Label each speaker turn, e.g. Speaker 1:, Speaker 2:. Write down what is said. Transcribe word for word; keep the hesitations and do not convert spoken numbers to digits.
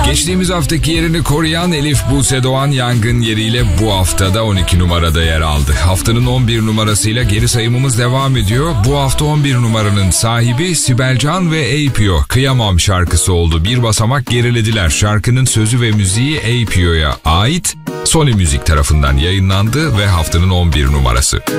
Speaker 1: Geçtiğimiz haftaki yerini koruyan Elif Buse Doğan yangın yeriyle bu haftada on iki numarada yer aldı. Haftanın on bir numarasıyla geri sayımımız devam ediyor. Bu hafta on bir numaranın sahibi Sibel Can ve Eypio. Kıyamam şarkısı oldu. Bir basamak gerilediler. Şarkının sözü ve müziği Eypio'ya ait. Sony Müzik tarafından yayınlandı ve haftanın on bir numarası.